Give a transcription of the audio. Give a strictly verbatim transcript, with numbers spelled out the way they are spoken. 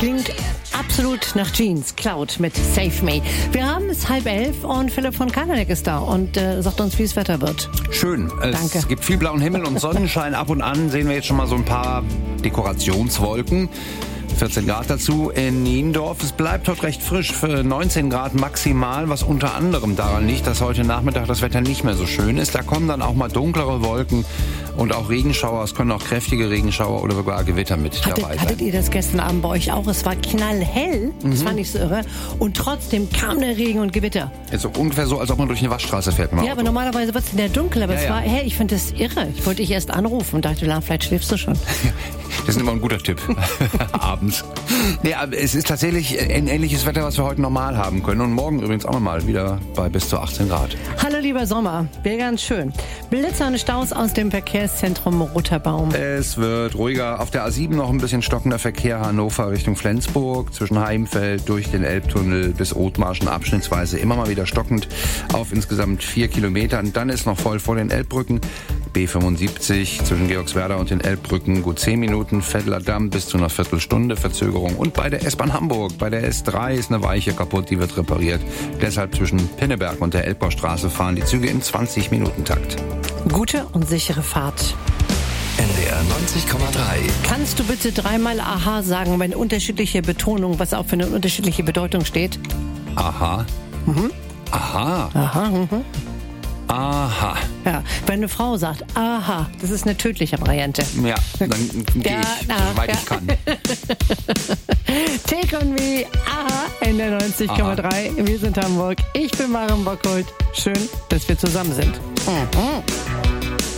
klingt absolut nach Jeans. Cloud mit Save Me. Wir haben es halb elf und Philipp von Kalanek ist da und äh, sagt uns, wie es Wetter wird. Schön. Es Danke. gibt viel blauen Himmel und Sonnenschein. Ab und an sehen wir jetzt schon mal so ein paar Dekorationswolken. vierzehn Grad dazu in Niendorf. Es bleibt heute recht frisch, für neunzehn Grad maximal, was unter anderem daran liegt, dass heute Nachmittag das Wetter nicht mehr so schön ist. Da kommen dann auch mal dunklere Wolken und auch Regenschauer. Es können auch kräftige Regenschauer oder sogar Gewitter mit Hattet, dabei sein. hattet ihr das gestern Abend bei euch auch? Es war knallhell, das Mhm. war nicht so irre. Und trotzdem kam der Regen und Gewitter. Ist so ungefähr so, als ob man durch eine Waschstraße fährt. Mit dem Ja, aber Auto. normalerweise wird es in der Dunkel, aber Ja, es ja. war hell. Ich finde das irre. Ich wollte dich erst anrufen und dachte, vielleicht schläfst du schon. Das ist immer ein guter Tipp. Abends. Nee, aber es ist tatsächlich ein ähnliches Wetter, was wir heute normal haben können. Und morgen übrigens auch nochmal wieder bei bis zu achtzehn Grad. Hallo lieber Sommer, wäre ganz schön. Blitzer und Staus aus dem Verkehrszentrum Rotterbaum. Es wird ruhiger. Auf der A sieben noch ein bisschen stockender Verkehr Hannover Richtung Flensburg. Zwischen Heimfeld durch den Elbtunnel bis Othmarschen abschnittsweise immer mal wieder stockend auf insgesamt vier Kilometern. Dann ist noch voll vor den Elbbrücken. B fünfundsiebzig zwischen Georgswerda und den Elbbrücken gut zehn Minuten. Veddler Damm bis zu einer Viertelstunde Verzögerung. Und bei der S-Bahn Hamburg, bei der S drei ist eine Weiche kaputt, die wird repariert. Deshalb zwischen Pinneberg und der Elbbaustraße fahren die Züge im zwanzig Minuten Takt. Gute und sichere Fahrt. N D R neunzig Komma drei. Kannst du bitte dreimal Aha sagen, wenn unterschiedliche Betonung, was auch für eine unterschiedliche Bedeutung steht? Aha. Mhm. Aha. Aha, mhm. Aha. Ja, wenn eine Frau sagt, aha, das ist eine tödliche Variante. Ja, dann gehe Ja, ich, na, soweit ja. ich kann. Take on me, aha, in der neunzig Komma drei. Wir sind Hamburg. Ich bin Maren Bockholt. Schön, dass wir zusammen sind. Mhm.